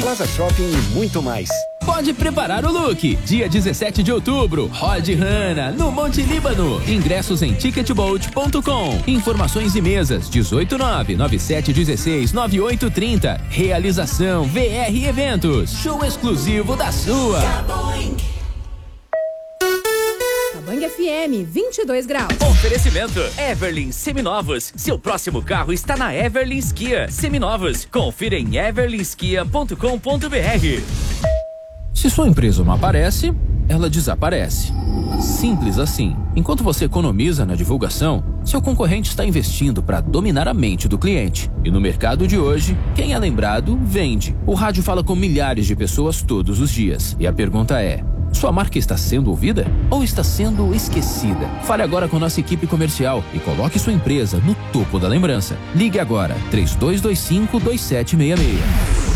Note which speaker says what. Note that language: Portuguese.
Speaker 1: Plaza Shopping e muito mais.
Speaker 2: Pode preparar o look. Dia 17 de outubro, Rod Hanna, no Monte Líbano. Ingressos em ticketbolt.com. Informações e mesas 18997169830. Realização VR Eventos. Show exclusivo da sua.
Speaker 3: Bang FM, 22 graus.
Speaker 4: Oferecimento Everlin Seminovos. Seu próximo carro está na Everlin Kia. Seminovos. Confira em everlinskia.com.br.
Speaker 2: Se sua empresa não aparece, ela desaparece. Simples assim. Enquanto você economiza na divulgação, seu concorrente está investindo para dominar a mente do cliente. E no mercado de hoje, quem é lembrado, vende. O rádio fala com milhares de pessoas todos os dias. E a pergunta é: sua marca está sendo ouvida ou está sendo esquecida? Fale agora com nossa equipe comercial e coloque sua empresa no topo da lembrança. Ligue agora, 3225-2766.